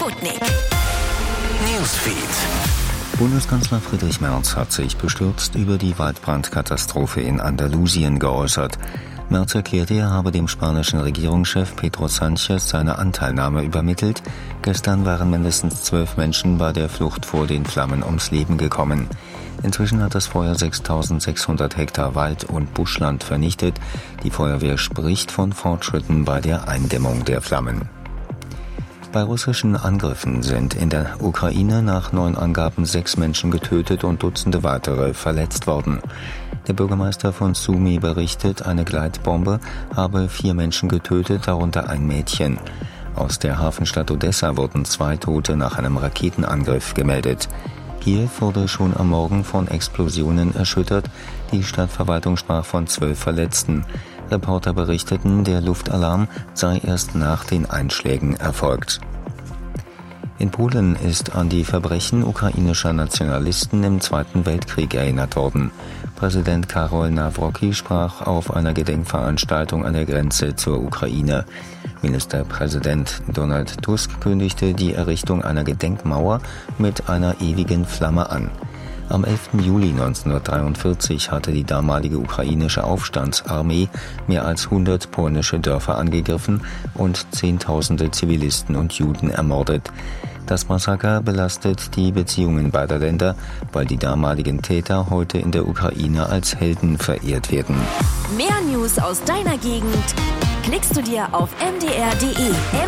Sputnik. Newsfeed. Bundeskanzler Friedrich Merz hat sich bestürzt über die Waldbrandkatastrophe in Andalusien geäußert. Merz erklärte, er habe dem spanischen Regierungschef Pedro Sánchez seine Anteilnahme übermittelt. Gestern waren mindestens 12 Menschen bei der Flucht vor den Flammen ums Leben gekommen. Inzwischen hat das Feuer 6.600 Hektar Wald- und Buschland vernichtet. Die Feuerwehr spricht von Fortschritten bei der Eindämmung der Flammen. Bei russischen Angriffen sind in der Ukraine nach neuen Angaben 6 Menschen getötet und Dutzende weitere verletzt worden. Der Bürgermeister von Sumy berichtet, eine Gleitbombe habe 4 Menschen getötet, darunter ein Mädchen. Aus der Hafenstadt Odessa wurden 2 Tote nach einem Raketenangriff gemeldet. Kiew wurde schon am Morgen von Explosionen erschüttert. Die Stadtverwaltung sprach von 12 Verletzten. Reporter berichteten, der Luftalarm sei erst nach den Einschlägen erfolgt. In Polen ist an die Verbrechen ukrainischer Nationalisten im Zweiten Weltkrieg erinnert worden. Präsident Karol Nawrocki sprach auf einer Gedenkveranstaltung an der Grenze zur Ukraine. Ministerpräsident Donald Tusk kündigte die Errichtung einer Gedenkmauer mit einer ewigen Flamme an. Am 11. Juli 1943 hatte die damalige ukrainische Aufstandsarmee mehr als 100 polnische Dörfer angegriffen und Zehntausende Zivilisten und Juden ermordet. Das Massaker belastet die Beziehungen beider Länder, weil die damaligen Täter heute in der Ukraine als Helden verehrt werden. Mehr News aus deiner Gegend klickst du dir auf mdr.de.